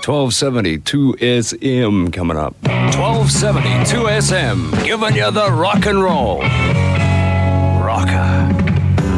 1272 SM coming up. 1272 SM, giving you the rock and roll. Rocker.